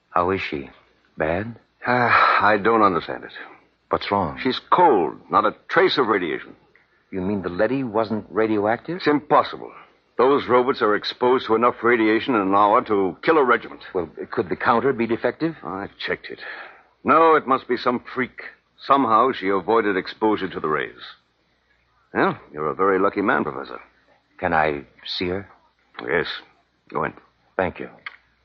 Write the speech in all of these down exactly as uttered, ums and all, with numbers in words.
How is she? Bad? Uh, I don't understand it. What's wrong? She's cold. Not a trace of radiation. You mean the leady wasn't radioactive? It's impossible. Those robots are exposed to enough radiation in an hour to kill a regiment. Well, could the counter be defective? I checked it. No, it must be some freak. Somehow she avoided exposure to the rays. Well, you're a very lucky man, Professor. Can I see her? Yes. Go in. Thank you.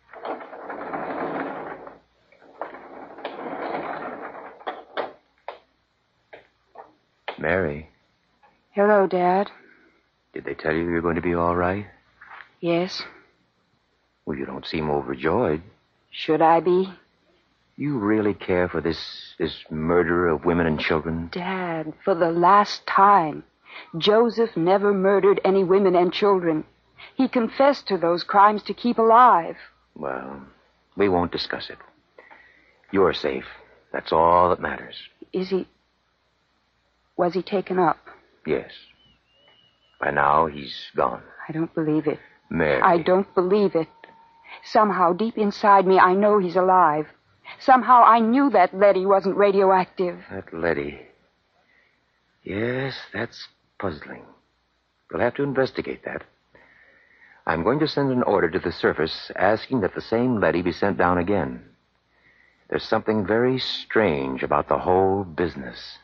Mary. Hello, Dad. Did they tell you you're going to be all right? Yes. Well, you don't seem overjoyed. Should I be? You really care for this this murder of women and children? Dad, for the last time, Joseph never murdered any women and children. He confessed to those crimes to keep alive. Well, we won't discuss it. You're safe. That's all that matters. Is he... Was he taken up? Yes. By now, he's gone. I don't believe it. Mary. I don't believe it. Somehow, deep inside me, I know he's alive. Somehow, I knew that leady wasn't radioactive. That leady. Yes, that's puzzling. We'll have to investigate that. I'm going to send an order to the surface asking that the same leady be sent down again. There's something very strange about the whole business.